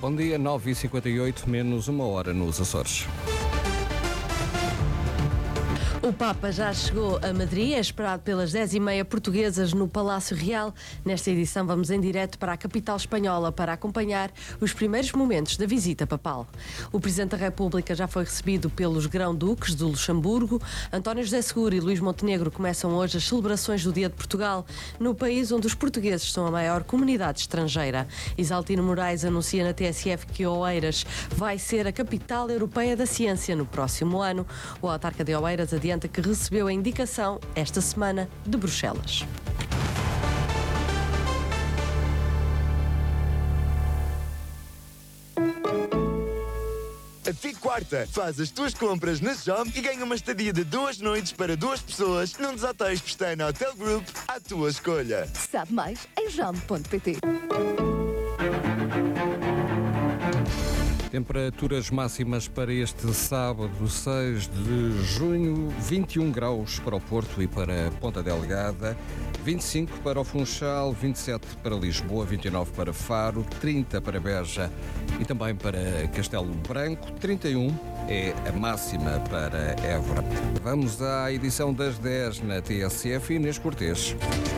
Bom dia, 9h58, menos uma hora nos Açores. O Papa já chegou a Madrid, é esperado pelas 10h30 portuguesas no Palácio Real. Nesta edição vamos em direto para a capital espanhola para acompanhar os primeiros momentos da visita papal. O Presidente da República já foi recebido pelos Grão-Duques do Luxemburgo. António José Seguro e Luís Montenegro começam hoje as celebrações do Dia de Portugal, no país onde os portugueses são a maior comunidade estrangeira. Isaltino Moraes anuncia na TSF que Oeiras vai ser a capital europeia da ciência no próximo ano. O autarca de Oeiras adianta que recebeu a indicação esta semana de Bruxelas. A FIC Quarta faz as tuas compras na JOM e ganha uma estadia de 2 noites para 2 pessoas num dos hotéis Pestana Hotel Group à tua escolha. Sabe mais em jom.pt. Temperaturas máximas para este sábado, 6 de junho, 21 graus para o Porto e para Ponta Delgada, 25 para o Funchal, 27 para Lisboa, 29 para Faro, 30 para Beja e também para Castelo Branco, 31 é a máxima para Évora. Vamos à edição das 10 na TSF, Inês Cortês.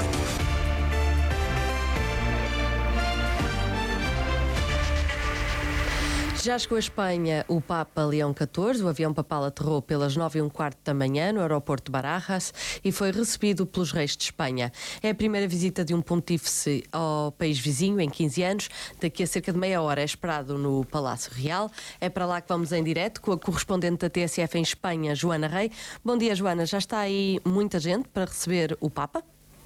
Já chegou a Espanha o Papa Leão XIV. O avião papal aterrou pelas 9h15 da manhã no aeroporto de Barajas e foi recebido pelos reis de Espanha. É a primeira visita de um pontífice ao país vizinho em 15 anos. Daqui a cerca de meia hora é esperado no Palácio Real. É para lá que vamos em direto com a correspondente da TSF em Espanha, Joana Rei. Bom dia, Joana. Já está aí muita gente para receber o Papa?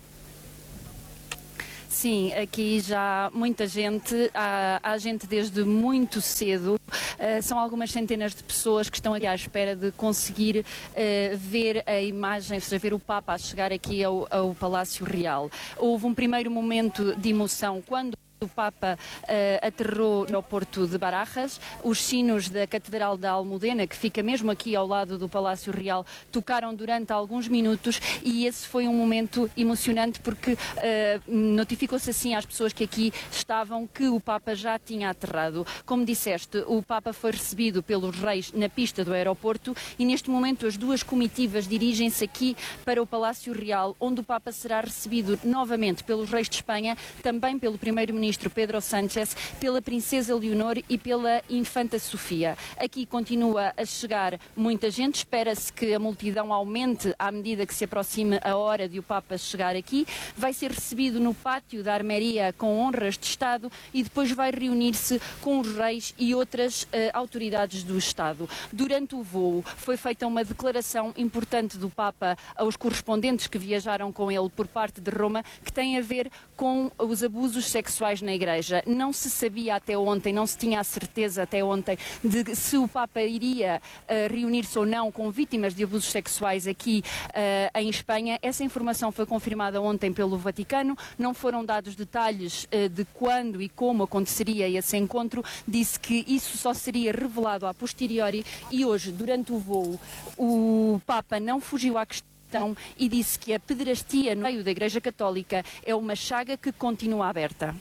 Sim, aqui já muita gente, há gente desde muito cedo, são algumas centenas de pessoas que estão aqui à espera de conseguir ver a imagem, ou seja, ver o Papa a chegar aqui ao Palácio Real. Houve um primeiro momento de emoção quando o Papa aterrou no aeroporto de Barajas. Os sinos da Catedral da Almudena, que fica mesmo aqui ao lado do Palácio Real, tocaram durante alguns minutos e esse foi um momento emocionante porque notificou-se assim às pessoas que aqui estavam que o Papa já tinha aterrado. Como disseste, o Papa foi recebido pelos reis na pista do aeroporto e neste momento as duas comitivas dirigem-se aqui para o Palácio Real, onde o Papa será recebido novamente pelos reis de Espanha, também pelo primeiro-ministro Pedro Sánchez, pela Princesa Leonor e pela Infanta Sofia. Aqui continua a chegar muita gente, espera-se que a multidão aumente à medida que se aproxime a hora de o Papa chegar aqui. Vai ser recebido no pátio da Armeria com honras de Estado e depois vai reunir-se com os reis e outras autoridades do Estado. Durante o voo foi feita uma declaração importante do Papa aos correspondentes que viajaram com ele por parte de Roma, que tem a ver com os abusos sexuais na Igreja. Não se sabia até ontem, não se tinha a certeza até ontem de se o Papa iria reunir-se ou não com vítimas de abusos sexuais aqui em Espanha. Essa informação foi confirmada ontem pelo Vaticano, não foram dados detalhes de quando e como aconteceria esse encontro, disse que isso só seria revelado a posteriori e hoje, durante o voo, o Papa não fugiu à questão e disse que a pederastia no meio da Igreja Católica é uma chaga que continua aberta.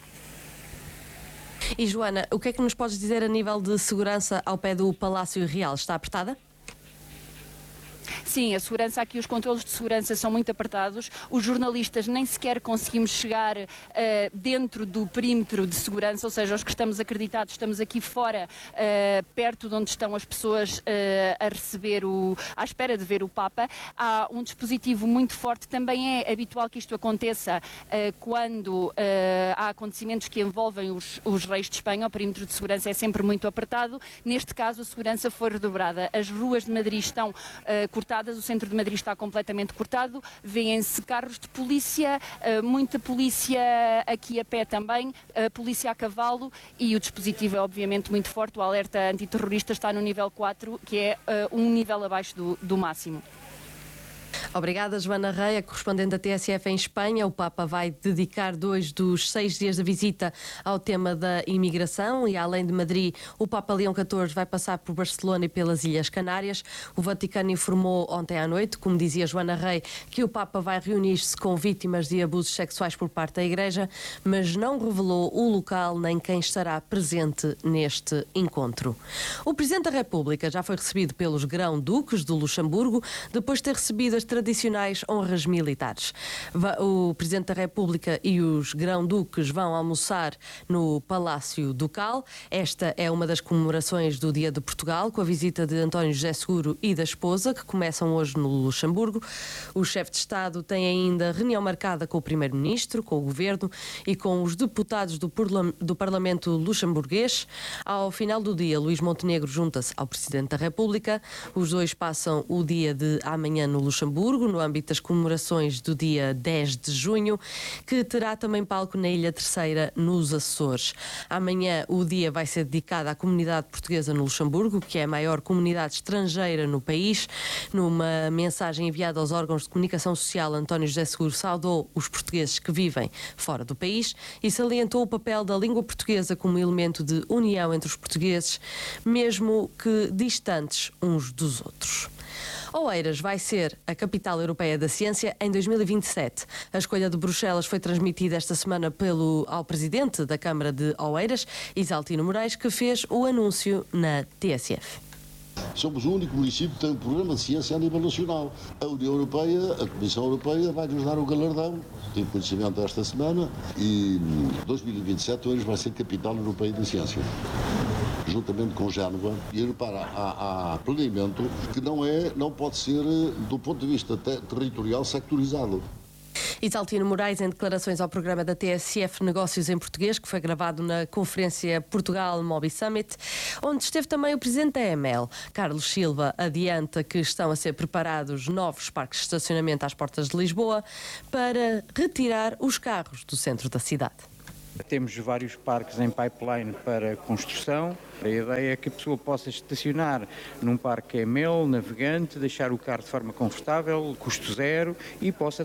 E Joana, o que é que nos podes dizer a nível de segurança ao pé do Palácio Real? Está apertada? Sim, a segurança aqui, os controlos de segurança são muito apertados, os jornalistas nem sequer conseguimos chegar dentro do perímetro de segurança, ou seja, os que estamos acreditados, estamos aqui fora, perto de onde estão as pessoas a receber à espera de ver o Papa. Há um dispositivo muito forte, também é habitual que isto aconteça quando há acontecimentos que envolvem os reis de Espanha, o perímetro de segurança é sempre muito apertado, neste caso a segurança foi redobrada, as ruas de Madrid estão cortadas, o centro de Madrid está completamente cortado, vêem-se carros de polícia, muita polícia aqui a pé também, polícia a cavalo e o dispositivo é obviamente muito forte, o alerta antiterrorista está no nível 4, que é um nível abaixo do máximo. Obrigada, Joana Reia, correspondente da TSF em Espanha. O Papa vai dedicar 2 dos 6 dias de visita ao tema da imigração e, além de Madrid, o Papa Leão XIV vai passar por Barcelona e pelas Ilhas Canárias. O Vaticano informou ontem à noite, como dizia Joana Reia, que o Papa vai reunir-se com vítimas de abusos sexuais por parte da Igreja, mas não revelou o local nem quem estará presente neste encontro. O Presidente da República já foi recebido pelos Grão-Duques do Luxemburgo, depois de ter recebido as tradicionais honras militares. O Presidente da República e os Grão-Duques vão almoçar no Palácio Ducal. Esta é uma das comemorações do Dia de Portugal, com a visita de António José Seguro e da esposa, que começam hoje no Luxemburgo. O chefe de Estado tem ainda reunião marcada com o Primeiro-Ministro, com o Governo e com os deputados do Parlamento luxemburguês. Ao final do dia, Luís Montenegro junta-se ao Presidente da República. Os dois passam o dia de amanhã no Luxemburgo, no âmbito das comemorações do dia 10 de junho, que terá também palco na Ilha Terceira, nos Açores. Amanhã o dia vai ser dedicado à comunidade portuguesa no Luxemburgo, que é a maior comunidade estrangeira no país. Numa mensagem enviada aos órgãos de comunicação social, António José Seguro saudou os portugueses que vivem fora do país e salientou o papel da língua portuguesa como elemento de união entre os portugueses, mesmo que distantes uns dos outros. Oeiras vai ser a capital europeia da ciência em 2027. A escolha de Bruxelas foi transmitida esta semana ao presidente da Câmara de Oeiras, Isaltino Moraes, que fez o anúncio na TSF. Somos o único município que tem um programa de ciência a nível nacional. A União Europeia, a Comissão Europeia, vai-nos dar o galardão. Tive conhecimento esta semana e 2027 Oeiras vai ser capital europeia da ciência, juntamente com Génova. E repara, há planeamento que não pode ser, do ponto de vista territorial, sectorizado. Isaltino Moraes, em declarações ao programa da TSF Negócios em Português, que foi gravado na conferência Portugal Mobi Summit, onde esteve também o presidente da EML. Carlos Silva adianta que estão a ser preparados novos parques de estacionamento às portas de Lisboa para retirar os carros do centro da cidade. Temos vários parques em pipeline para construção. A ideia é que a pessoa possa estacionar num parque EML, navegante, deixar o carro de forma confortável, custo zero, e possa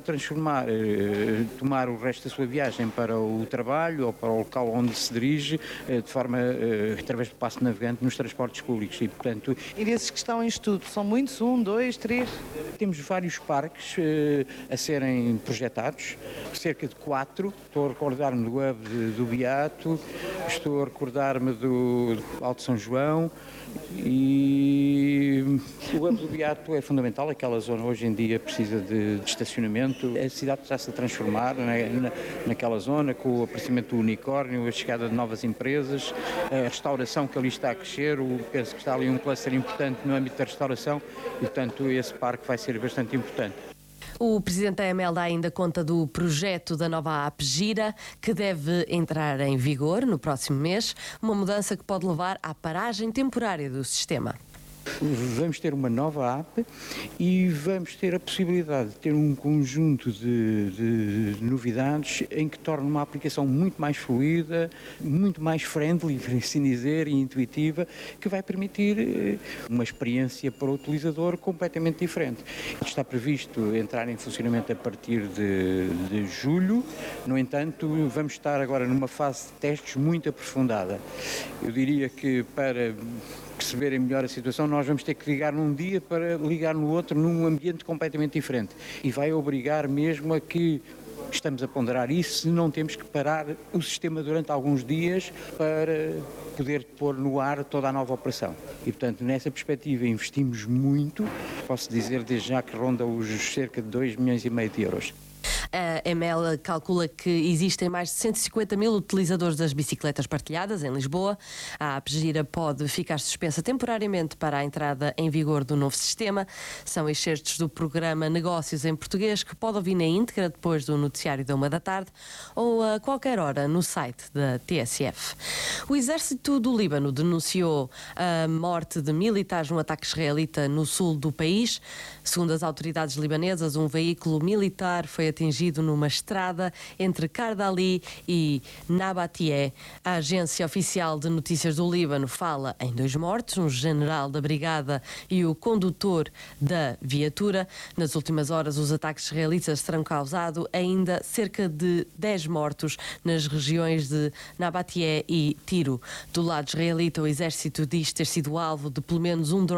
tomar o resto da sua viagem para o trabalho ou para o local onde se dirige, de forma, através do passo navegante nos transportes públicos. E, portanto, e desses que estão em estudo, são muitos? 1, 2, 3? Temos vários parques a serem projetados, cerca de 4. Estou a recordar-me do hub do Beato, estou a recordar-me do Alto São João, e o hub do Beato é fundamental. Aquela zona hoje em dia precisa de estacionamento. A cidade está-se a transformar naquela zona, com o aparecimento do unicórnio, a chegada de novas empresas, a restauração que ali está a crescer. Penso que está ali um cluster importante no âmbito da restauração e, portanto, esse parque vai ser bastante importante. O presidente da EML dá ainda conta do projeto da nova app Gira, que deve entrar em vigor no próximo mês, uma mudança que pode levar à paragem temporária do sistema. Vamos ter uma nova app e vamos ter a possibilidade de ter um conjunto de novidades em que torna uma aplicação muito mais fluida, muito mais friendly, por assim dizer, e intuitiva, que vai permitir uma experiência para o utilizador completamente diferente. Está previsto entrar em funcionamento a partir de julho. No entanto, vamos estar agora numa fase de testes muito aprofundada. Eu diria que para perceberem melhor a situação, nós vamos ter que ligar num dia para ligar no outro, num ambiente completamente diferente. E vai obrigar mesmo a que estamos a ponderar isso, se não temos que parar o sistema durante alguns dias para poder pôr no ar toda a nova operação. E, portanto, nessa perspectiva investimos muito, posso dizer desde já que ronda os cerca de 2,5 milhões de euros. A EML calcula que existem mais de 150 mil utilizadores das bicicletas partilhadas em Lisboa. A app Gira pode ficar suspensa temporariamente para a entrada em vigor do novo sistema. São excertos do programa Negócios em Português, que pode ouvir na íntegra depois do noticiário da 13h ou a qualquer hora no site da TSF. O exército do Líbano denunciou a morte de militares num ataque israelita no sul do país. Segundo as autoridades libanesas, um veículo militar foi atingido dirigido numa estrada entre Kardali e Nabatie. A agência oficial de notícias do Líbano fala em 2 mortos, um general da brigada e o condutor da viatura. Nas últimas horas, os ataques israelitas terão causado ainda cerca de 10 mortos nas regiões de Nabatie e Tiro. Do lado israelita, o exército diz ter sido alvo de pelo menos um drone